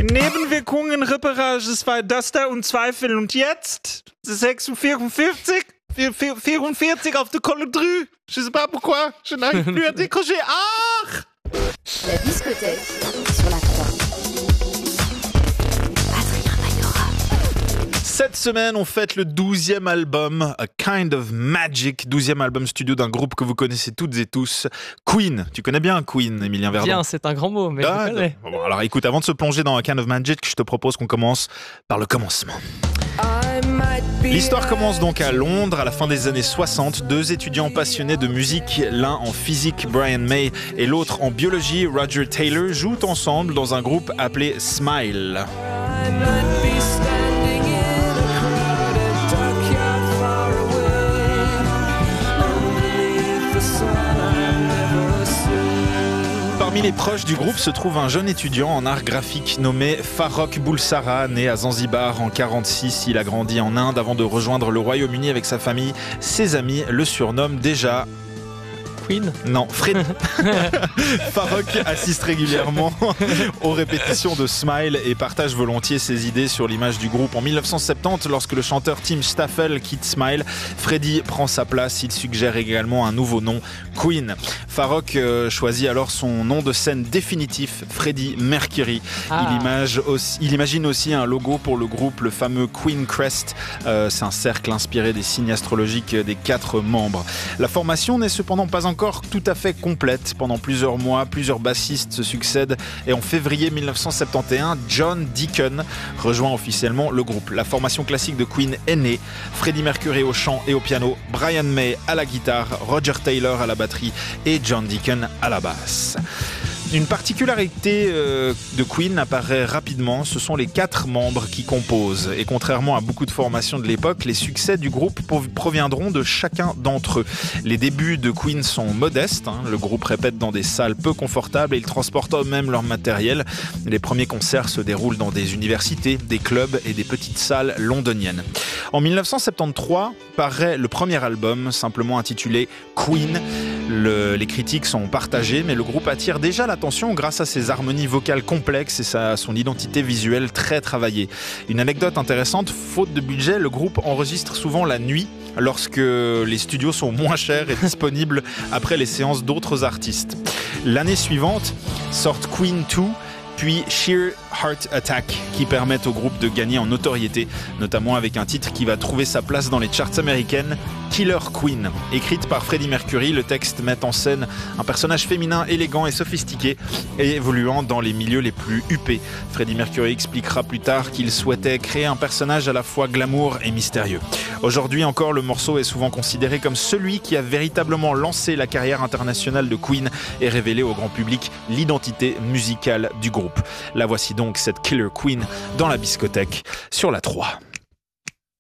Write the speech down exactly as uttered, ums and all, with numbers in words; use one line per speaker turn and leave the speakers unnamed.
Nebenwirkungen, Reparages war das da und Zweifel. Und jetzt sechsundvierzig, vierundvierzig auf der Col Dru. Je sais pas pourquoi, je n'arrive plus à décrocher. Ah!
La discothèque sur la trois. Adrien Magnora.
Cette semaine, on fête le douzième album, A Kind of Magic, douzième album studio d'un groupe que vous connaissez toutes et tous, Queen. Tu connais bien Queen, Emilien Verdon?
Bien, c'est un grand mot, mais
ah,
je connais.
Bon, alors écoute, avant de se plonger dans A Kind of Magic, je te propose qu'on commence par le commencement. L'histoire commence donc à Londres à la fin des années soixante. Deux étudiants passionnés de musique, l'un en physique, Brian May, et l'autre en biologie, Roger Taylor, jouent ensemble dans un groupe appelé Smile. Parmi les proches du groupe se trouve un jeune étudiant en art graphique nommé Farrokh Bulsara, né à Zanzibar en quarante-six. Il a grandi en Inde avant de rejoindre le Royaume-Uni avec sa famille. Ses amis le surnomment déjà...
Queen ?
Non, Fred. Farrokh assiste régulièrement aux répétitions de Smile et partage volontiers ses idées sur l'image du groupe. En dix-neuf cent soixante-dix, lorsque le chanteur Tim Staffel quitte Smile, Freddie prend sa place. Il suggère également un nouveau nom, Queen. Farrokh euh, choisit alors son nom de scène définitif, Freddie Mercury.
Ah.
Il, image aussi, il imagine aussi un logo pour le groupe, le fameux Queen Crest. Euh, c'est un cercle inspiré des signes astrologiques des quatre membres. La formation n'est cependant pas encore encore tout à fait complète. Pendant plusieurs mois, plusieurs bassistes se succèdent et en février dix-neuf cent soixante et onze, John Deacon rejoint officiellement le groupe. La formation classique de Queen est née. Freddie Mercury au chant et au piano, Brian May à la guitare, Roger Taylor à la batterie et John Deacon à la basse. Une particularité euh, de Queen apparaît rapidement, ce sont les quatre membres qui composent. Et contrairement à beaucoup de formations de l'époque, les succès du groupe proviendront de chacun d'entre eux. Les débuts de Queen sont modestes, hein. Le groupe répète dans des salles peu confortables et ils transportent eux-mêmes leur matériel. Les premiers concerts se déroulent dans des universités, des clubs et des petites salles londoniennes. En dix-neuf cent soixante-treize paraît le premier album, simplement intitulé Queen. Le, les critiques sont partagées, mais le groupe attire déjà l'attention grâce à ses harmonies vocales complexes et sa, son identité visuelle très travaillée. Une anecdote intéressante, faute de budget, le groupe enregistre souvent la nuit lorsque les studios sont moins chers et disponibles après les séances d'autres artistes. L'année suivante sortent Queen deux, puis Sheer Heart Attack, qui permettent au groupe de gagner en notoriété, notamment avec un titre qui va trouver sa place dans les charts américaines, Killer Queen. Écrite par Freddie Mercury, le texte met en scène un personnage féminin élégant et sophistiqué, et évoluant dans les milieux les plus huppés. Freddie Mercury expliquera plus tard qu'il souhaitait créer un personnage à la fois glamour et mystérieux. Aujourd'hui encore, le morceau est souvent considéré comme celui qui a véritablement lancé la carrière internationale de Queen et révélé au grand public l'identité musicale du groupe. La voici donc, cette Killer Queen, dans la discothèque sur la trois.